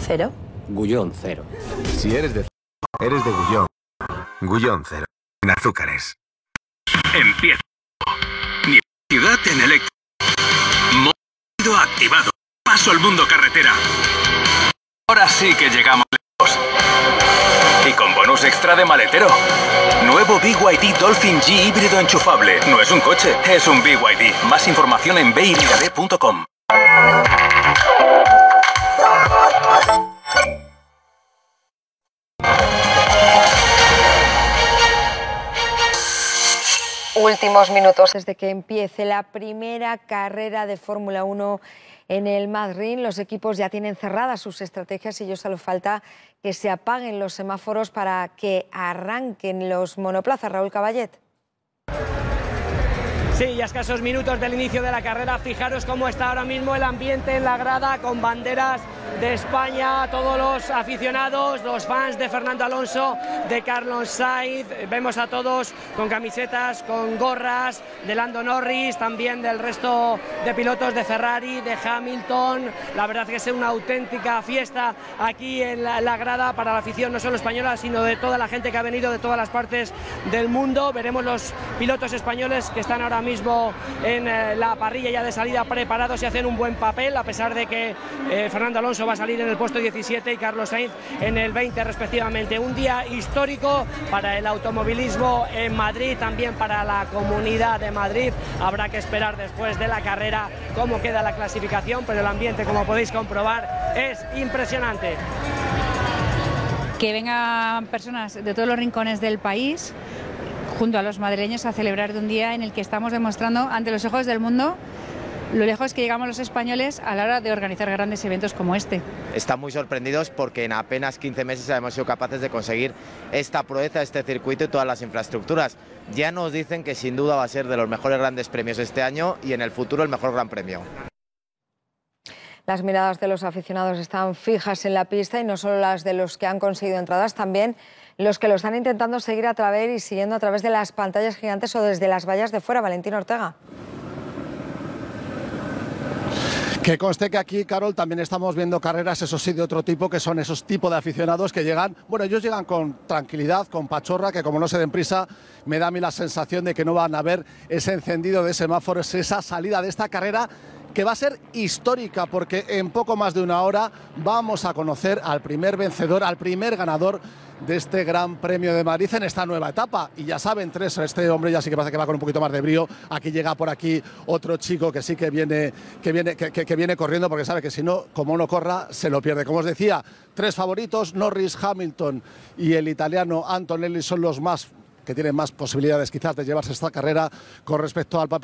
0. Gullón, 0. Si eres de Gullón. Gullón, 0. Sin azúcares. Empieza. Ni ciudad en eléctrico. Modo activado. Paso al mundo carretera. Ahora sí que llegamos lejos. Y con bonus extra de maletero. Nuevo BYD Dolphin G híbrido enchufable. No es un coche, es un BYD. Más información en byd.com. Últimos minutos desde que empiece la primera carrera de Fórmula 1 en el Madrid. Los equipos ya tienen cerradas sus estrategias y yo solo falta que se apaguen los semáforos para que arranquen los monoplazas. Raúl Caballet. Sí, y a escasos minutos del inicio de la carrera, fijaros cómo está ahora mismo el ambiente en la grada, con banderas de España, todos los aficionados, los fans de Fernando Alonso, de Carlos Sainz, vemos a todos con camisetas, con gorras, de Lando Norris, también del resto de pilotos de Ferrari, de Hamilton. La verdad que es una auténtica fiesta aquí en la grada para la afición, no solo española, sino de toda la gente que ha venido de todas las partes del mundo. Veremos los pilotos españoles que están ahora mismo en la parrilla ya de salida preparados y hacen un buen papel, a pesar de que Fernando Alonso va a salir en el puesto 17 y Carlos Sainz en el 20 respectivamente. Un día histórico para el automovilismo en Madrid, también para la Comunidad de Madrid. Habrá que esperar después de la carrera cómo queda la clasificación, pero el ambiente, como podéis comprobar, es impresionante. Que vengan personas de todos los rincones del país junto a los madrileños a celebrar de un día en el que estamos demostrando ante los ojos del mundo lo lejos que llegamos los españoles a la hora de organizar grandes eventos como este. Están muy sorprendidos porque en apenas 15 meses hemos sido capaces de conseguir esta proeza, este circuito y todas las infraestructuras. Ya nos dicen que sin duda va a ser de los mejores grandes premios este año y en el futuro el mejor gran premio. Las miradas de los aficionados están fijas en la pista y no solo las de los que han conseguido entradas, también los que lo están intentando seguir a través y siguiendo a través de las pantallas gigantes o desde las vallas de fuera. Valentín Ortega. Que conste que aquí, Carol, también estamos viendo carreras, eso sí, de otro tipo, que son esos tipos de aficionados que llegan, bueno, ellos llegan con tranquilidad, con pachorra, que como no se den prisa, me da a mí la sensación de que no van a ver ese encendido de semáforos, esa salida de esta carrera, que va a ser histórica, porque en poco más de una hora vamos a conocer al primer vencedor, al primer ganador de este Gran Premio de Madrid en esta nueva etapa. Y ya saben, este hombre ya sí que parece que va con un poquito más de brío. Aquí llega por aquí otro chico que sí que viene corriendo, porque sabe que si no, como no corra, se lo pierde. Como os decía, 3 favoritos, Norris, Hamilton y el italiano Antonelli son los más que tienen más posibilidades quizás de llevarse esta carrera con respecto al papel